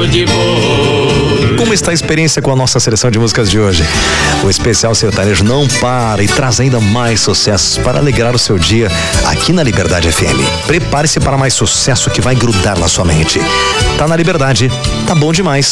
de boi. Como está a experiência com a nossa seleção de músicas de hoje? O Especial Sertanejo não para e traz ainda mais sucessos para alegrar o seu dia aqui na Liberdade FM. Prepare-se para mais sucesso que vai grudar na sua mente. Tá na Liberdade, tá bom demais.